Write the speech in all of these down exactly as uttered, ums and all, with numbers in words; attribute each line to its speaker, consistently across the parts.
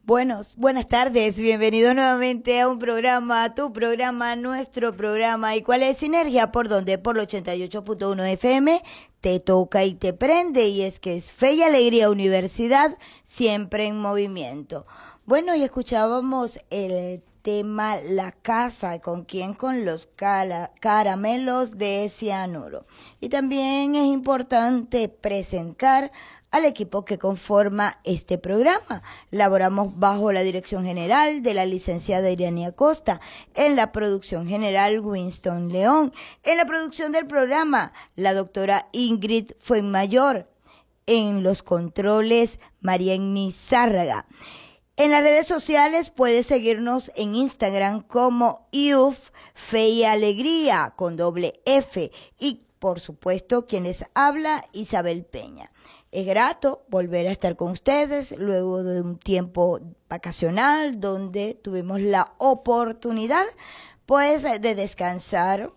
Speaker 1: Buenos, buenas tardes, bienvenidos nuevamente a un programa, tu programa, nuestro programa. ¿Y cuál es Sinergia? ¿Por dónde? Por el ochenta y ocho punto uno F M, te toca y te prende, y es que es Fe y Alegría Universidad, siempre en movimiento. Bueno, y escuchábamos el tema La Casa, ¿con quién? Con los cala, caramelos de cianuro. Y también es importante presentar al equipo que conforma este programa. Laboramos bajo la dirección general de la licenciada Irene Acosta, en la producción general Winston León, en la producción del programa la doctora Ingrid Fuenmayor, en los controles Marienny Zárraga. En las redes sociales puedes seguirnos en Instagram como I U F Fe y Alegría con doble F, y por supuesto quien les habla, Isabel Peña. Es grato volver a estar con ustedes luego de un tiempo vacacional donde tuvimos la oportunidad pues de descansar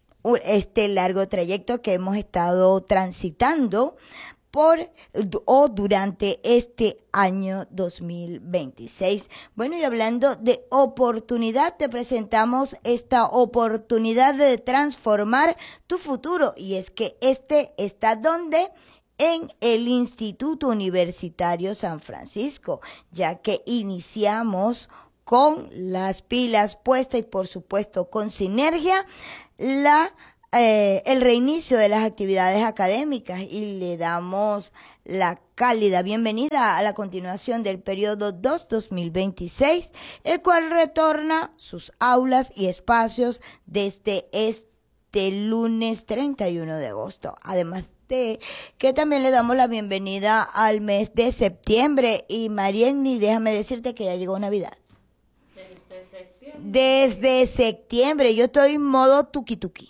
Speaker 1: este largo trayecto que hemos estado transitando por o durante este año dos mil veintiséis. Bueno, y hablando de oportunidad, te presentamos esta oportunidad de transformar tu futuro, y es que este está donde en el Instituto Universitario San Francisco, ya que iniciamos con las pilas puestas y por supuesto con sinergia la eh, el reinicio de las actividades académicas, y le damos la cálida bienvenida a la continuación del periodo dos dos mil veintiséis, el cual retorna sus aulas y espacios desde este lunes treinta y uno de agosto. Además de que también le damos la bienvenida al mes de septiembre. Y Marienny, déjame decirte que ya llegó Navidad.
Speaker 2: Desde septiembre.
Speaker 1: Desde septiembre, yo estoy en modo tuki tuki.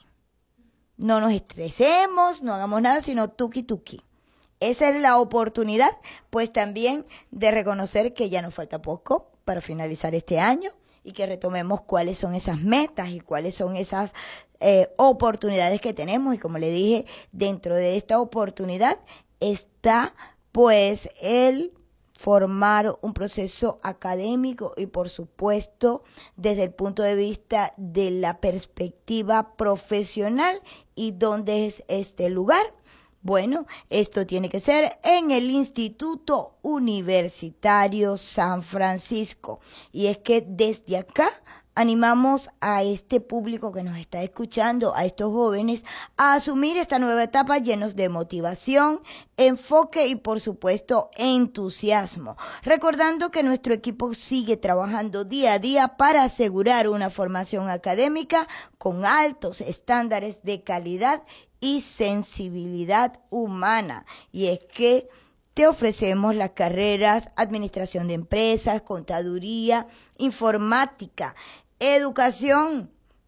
Speaker 1: No nos estresemos, no hagamos nada, sino tuki tuki. Esa es la oportunidad, pues también de reconocer que ya nos falta poco para finalizar este año, y que retomemos cuáles son esas metas y cuáles son esas eh, oportunidades que tenemos. Y como le dije, dentro de esta oportunidad está pues el formar un proceso académico, y por supuesto desde el punto de vista de la perspectiva profesional. ¿Y dónde es este lugar? Bueno, esto tiene que ser en el Instituto Universitario San Francisco. Y es que desde acá animamos a este público que nos está escuchando, a estos jóvenes, a asumir esta nueva etapa llenos de motivación, enfoque y por supuesto entusiasmo. Recordando que nuestro equipo sigue trabajando día a día para asegurar una formación académica con altos estándares de calidad y sensibilidad humana. Y es que te ofrecemos las carreras Administración de Empresas, Contaduría, Informática, Educación,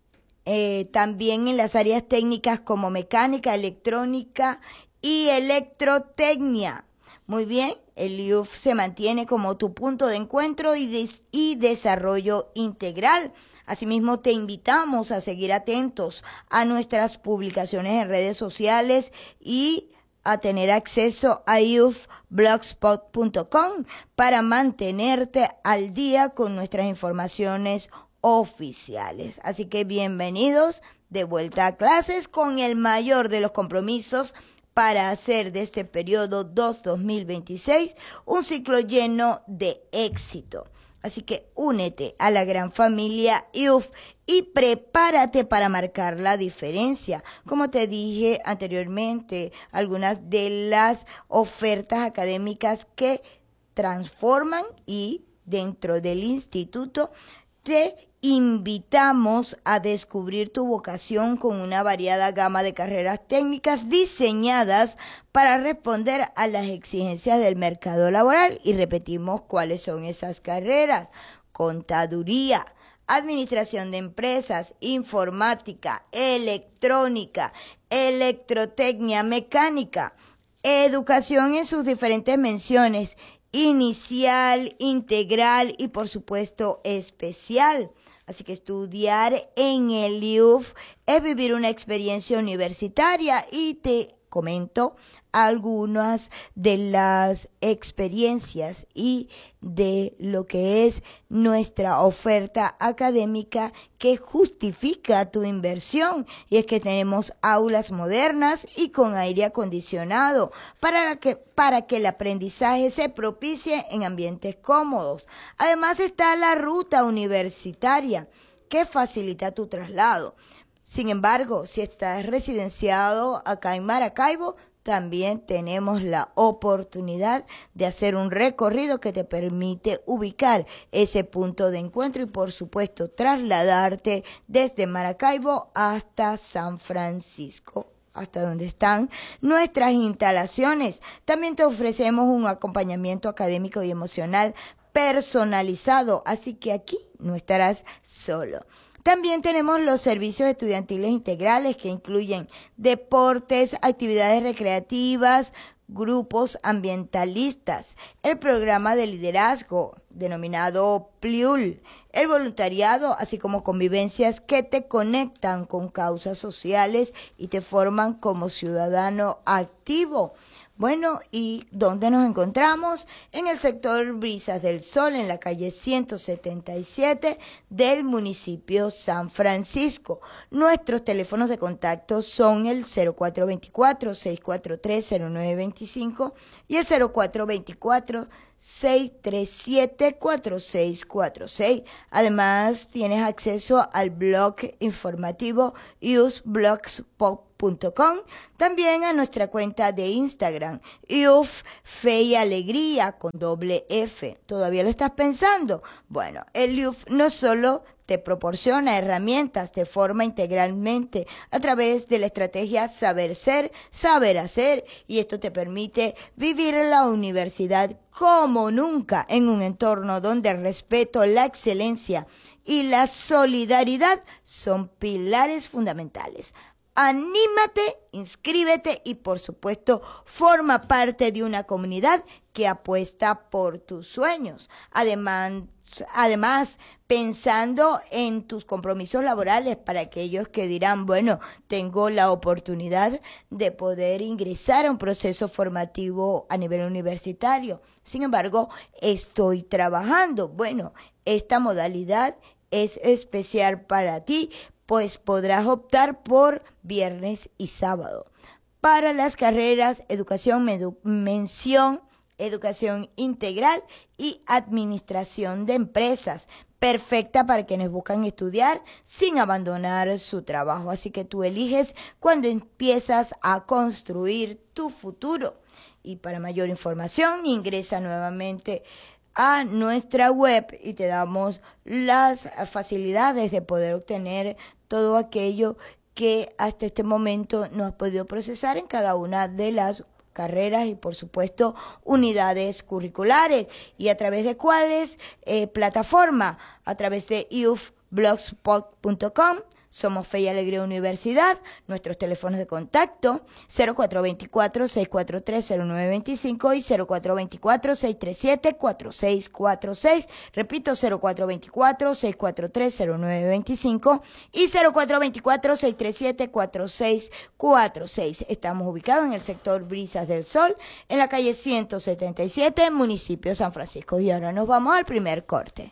Speaker 1: eh, también en las áreas técnicas como Mecánica, Electrónica y Electrotecnia. Muy bien, el I U F se mantiene como tu punto de encuentro y, des y desarrollo integral. Asimismo, te invitamos a seguir atentos a nuestras publicaciones en redes sociales y a tener acceso a i u f blogspot punto com para mantenerte al día con nuestras informaciones oficiales. Así que bienvenidos de vuelta a clases con el mayor de los compromisos para hacer de este periodo dos dos mil veintiséis un ciclo lleno de éxito. Así que únete a la gran familia I U F y prepárate para marcar la diferencia. Como te dije anteriormente, algunas de las ofertas académicas que transforman, y dentro del instituto te invitamos a descubrir tu vocación con una variada gama de carreras técnicas diseñadas para responder a las exigencias del mercado laboral. Y repetimos cuáles son esas carreras: Contaduría, Administración de Empresas, Informática, Electrónica, Electrotecnia, Mecánica, Educación en sus diferentes menciones: inicial, integral y por supuesto especial. Así que estudiar en el I U F es vivir una experiencia universitaria, y te comento algunas de las experiencias y de lo que es nuestra oferta académica que justifica tu inversión. Y es que tenemos aulas modernas y con aire acondicionado para que, para que el aprendizaje se propicie en ambientes cómodos. Además está la ruta universitaria que facilita tu traslado. Sin embargo, si estás residenciado acá en Maracaibo, también tenemos la oportunidad de hacer un recorrido que te permite ubicar ese punto de encuentro y, por supuesto, trasladarte desde Maracaibo hasta San Francisco, hasta donde están nuestras instalaciones. También te ofrecemos un acompañamiento académico y emocional personalizado, así que aquí no estarás solo. También tenemos los servicios estudiantiles integrales que incluyen deportes, actividades recreativas, grupos ambientalistas, el programa de liderazgo denominado P L I U L, el voluntariado, así como convivencias que te conectan con causas sociales y te forman como ciudadano activo. Bueno, ¿y dónde nos encontramos? En el sector Brisas del Sol, en la calle ciento setenta y siete del municipio San Francisco. Nuestros teléfonos de contacto son el cero cuatro dos cuatro, seis cuatro tres, cero nueve dos cinco y el cero cuatro dos cuatro, seis tres siete, cuatro seis cuatro seis. Además, tienes acceso al blog informativo use blogspot punto com, también a nuestra cuenta de Instagram, U F Fe y Alegría con doble F. ¿Todavía lo estás pensando? Bueno, el U F no solo te proporciona herramientas, te forma integralmente a través de la estrategia saber ser, saber hacer, y esto te permite vivir la universidad como nunca en un entorno donde el respeto, la excelencia y la solidaridad son pilares fundamentales. Anímate, inscríbete y, por supuesto, forma parte de una comunidad que apuesta por tus sueños. Además, además, pensando en tus compromisos laborales para aquellos que dirán, bueno, tengo la oportunidad de poder ingresar a un proceso formativo a nivel universitario. Sin embargo, estoy trabajando. Bueno, esta modalidad es especial para ti, pues podrás optar por viernes y sábado. Para las carreras Educación, Mención, Educación Integral y Administración de Empresas, perfecta para quienes buscan estudiar sin abandonar su trabajo. Así que tú eliges cuando empiezas a construir tu futuro. Y para mayor información, ingresa nuevamente a nuestra web y te damos las facilidades de poder obtener todo aquello que hasta este momento no has podido procesar en cada una de las carreras y, por supuesto, unidades curriculares. ¿Y a través de cuáles eh, plataforma? A través de u f blogspot punto com. Somos Fe y Alegría Universidad. Nuestros teléfonos de contacto cero cuatro dos cuatro, seis cuatro tres, cero nueve dos cinco y cero cuatro dos cuatro, seis tres siete, cuatro seis cuatro seis. Repito, cero cuatro dos cuatro, seis cuatro tres, cero nueve dos cinco y cero cuatro dos cuatro, seis tres siete, cuatro seis cuatro seis. Estamos ubicados en el sector Brisas del Sol, en la calle ciento setenta y siete, municipio San Francisco. Y ahora nos vamos al primer corte.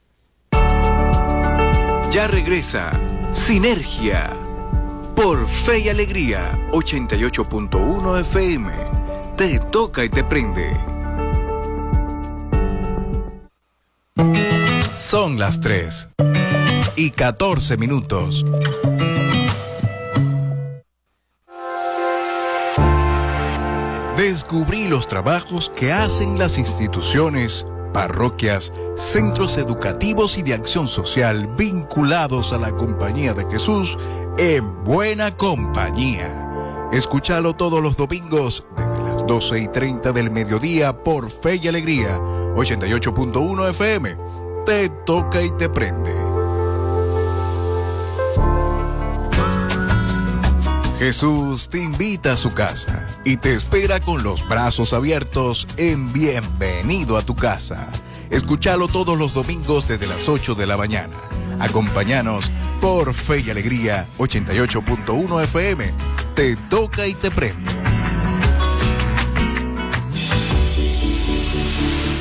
Speaker 3: Ya regresa Sinergia por Fe y Alegría ochenta y ocho punto uno F M. Te toca y te prende. Son las tres y catorce minutos. Descubrí los trabajos que hacen las instituciones, parroquias, centros educativos y de acción social vinculados a la Compañía de Jesús en Buena Compañía. Escúchalo todos los domingos desde las doce y treinta del mediodía por Fe y Alegría ochenta y ocho punto uno F M. Te toca y te prende. Jesús te invita a su casa y te espera con los brazos abiertos en Bienvenido a tu Casa. Escúchalo todos los domingos desde las ocho de la mañana. Acompáñanos por Fe y Alegría ochenta y ocho punto uno F M. Te toca y te prende.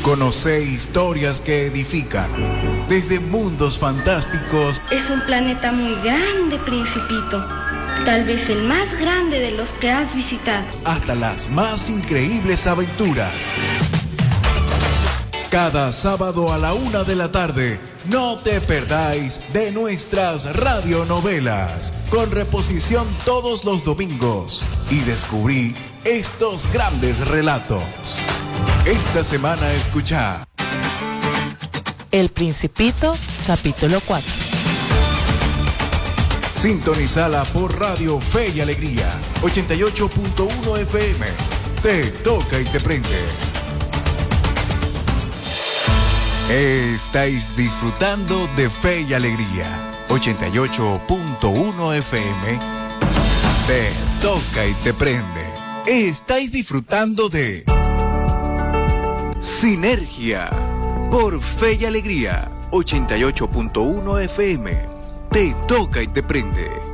Speaker 3: Conoce historias que edifican. Desde mundos fantásticos.
Speaker 4: Es un planeta muy grande, Principito. Tal vez el más grande de los que has visitado.
Speaker 3: Hasta las más increíbles aventuras. Cada sábado a la una de la tarde, no te perdáis de nuestras radionovelas, con reposición todos los domingos, y descubrí estos grandes relatos. Esta semana escucha
Speaker 5: El Principito, capítulo cuatro.
Speaker 3: Sintonizala por Radio Fe y Alegría, ochenta y ocho punto uno F M. Te toca y te prende. Estáis disfrutando de Fe y Alegría, ochenta y ocho punto uno F M. Te toca y te prende. Estáis disfrutando de Sinergia por Fe y Alegría, ochenta y ocho punto uno F M. Te toca y te prende.